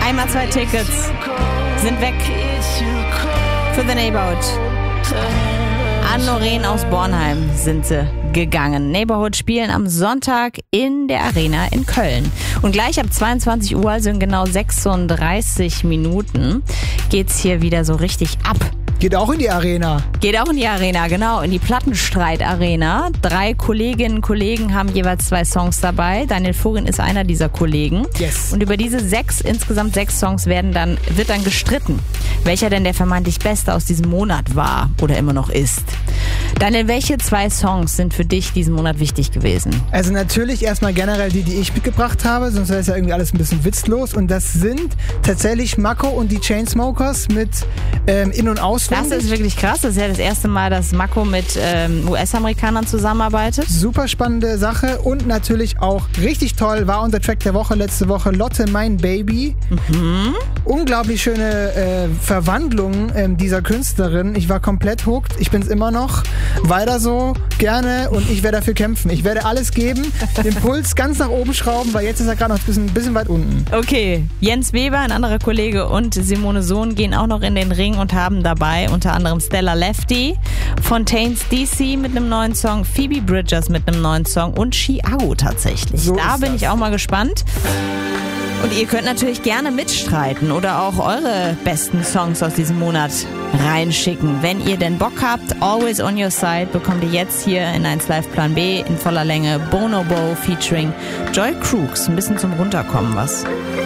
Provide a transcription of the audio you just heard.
Einmal 2 Tickets sind weg für The Neighborhood. An Lorraine aus Bornheim sind sie gegangen. Neighborhood spielen am Sonntag in der Arena in Köln. Und gleich ab 22 Uhr, also in genau 36 Minuten, geht's hier wieder so richtig ab. Geht auch in die Arena. Geht auch in die Arena, genau, in die Plattenstreit-Arena. 3 Kolleginnen und Kollegen haben jeweils 2 Songs dabei. Daniel Forin ist einer dieser Kollegen. Yes. Und über diese insgesamt 6 Songs wird dann gestritten, welcher denn der vermeintlich beste aus diesem Monat war oder immer noch ist. Daniel, welche 2 Songs sind für dich diesen Monat wichtig gewesen? Also natürlich erstmal generell die ich mitgebracht habe, sonst wäre es ja irgendwie alles ein bisschen witzlos. Und das sind tatsächlich Mako und die Chainsmokers mit In- und Auswendig. Das ist wirklich krass. Das ist ja das erste Mal, dass Mako mit US-Amerikanern zusammenarbeitet. Super spannende Sache und natürlich auch richtig toll war unser Track der Woche letzte Woche Lotte, Mein Baby. Unglaublich schöne Verwandlung dieser Künstlerin. Ich war komplett hooked. Ich bin's immer noch. Weiter so, gerne, und ich werde dafür kämpfen. Ich werde alles geben, den Puls ganz nach oben schrauben, weil jetzt ist er gerade noch ein bisschen weit unten. Okay, Jens Weber, ein anderer Kollege, und Simone Sohn gehen auch noch in den Ring und haben dabei unter anderem Stella Lefty, Fontaines DC mit einem neuen Song, Phoebe Bridgers mit einem neuen Song und Chiago tatsächlich. So da ist bin das. ich auch mal gespannt. Und ihr könnt natürlich gerne mitstreiten oder auch eure besten Songs aus diesem Monat reinschicken. Wenn ihr denn Bock habt, Always on Your Side bekommt ihr jetzt hier in 1 Live Plan B in voller Länge Bonobo featuring Joy Crooks. Ein bisschen zum Runterkommen was.